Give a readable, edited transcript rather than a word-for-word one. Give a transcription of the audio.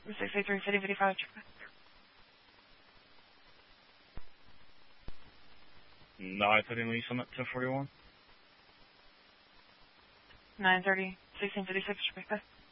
683 5055, check back. 930 Lee Summit 1041. 930 1656, check back.